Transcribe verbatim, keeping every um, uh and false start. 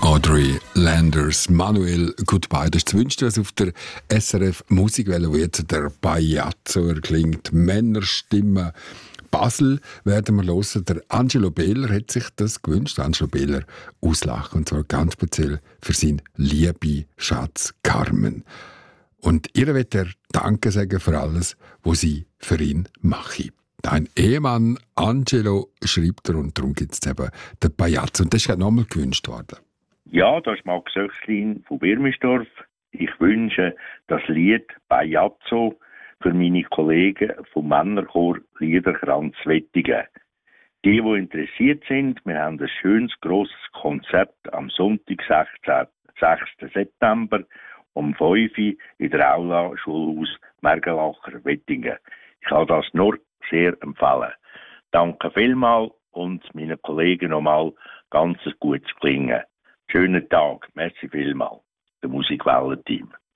Audrey Landers, Manuel Goodbye. Das ist das Wünschte, was auf der S R F Musikwelle, wo jetzt der Bajazzo erklingt. Männerstimme. Basel werden wir hören. Der Angelo Behler hat sich das gewünscht. Angelo Behler auslachen. Und zwar ganz speziell für seinen lieben Schatz Carmen. Und ihr wird er Danke sagen für alles, was sie für ihn mache. Dein Ehemann Angelo schreibt er und darum gibt es eben den Bajazzo. Und das ist ja nochmal gewünscht worden. Ja, das ist Max Söchlin von Birmisdorf. Ich wünsche das Lied Bajazzo für meine Kollegen vom Männerchor Liederkranz Wettingen. Die, die interessiert sind, wir haben ein schönes, grosses Konzert am Sonntag, sechsten September, um fünf Uhr in der Aula Schulhaus Mergelacher Wettingen. Ich kann das nur sehr empfehlen. Danke vielmals und meinen Kollegen nochmal ganz gutes Klingen. Schönen Tag, merci vielmals, der Musikwellen-Team.